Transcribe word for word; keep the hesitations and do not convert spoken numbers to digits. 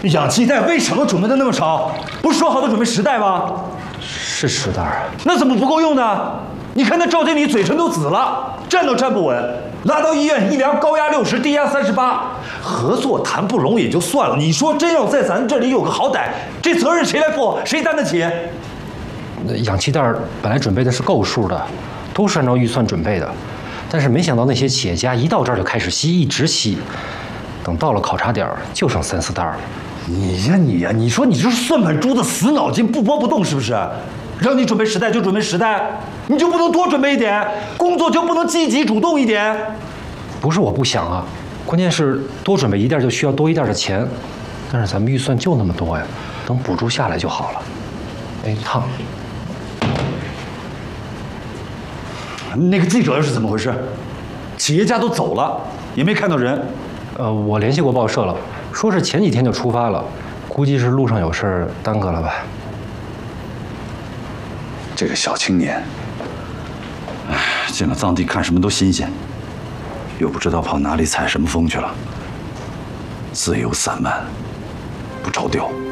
氧气袋为什么准备的那么少？不是说好的准备十袋吗？ 是十袋啊。 那怎么不够用呢？你看那赵经理嘴唇都紫了，站都站不稳，拉到医院一量高压六十，低压三十八，合作谈不拢也就算了，你说真要在咱这里有个好歹，这责任谁来负？谁担得起？ 那氧气袋本来准备的是够数的，都是按照预算准备的，但是没想到那些企业家一到这儿就开始吸，一直吸，等到了考察点儿就剩三四袋了。 你呀你呀，你说你这是算盘珠子，死脑筋不拨不动是不是？让你准备十袋就准备十袋，你就不能多准备一点？工作就不能积极主动一点？ 不是我不想啊，关键是多准备一袋就需要多一袋的钱，但是咱们预算就那么多呀，等补助下来就好了。哎，烫。 那个记者又是怎么回事？企业家都走了，也没看到人。 呃，我联系过报社了，说是前几天就出发了，估计是路上有事儿耽搁了吧。 这个小青年，哎，进了藏地看什么都新鲜，又不知道跑哪里采什么风去了，自由散漫，不着调。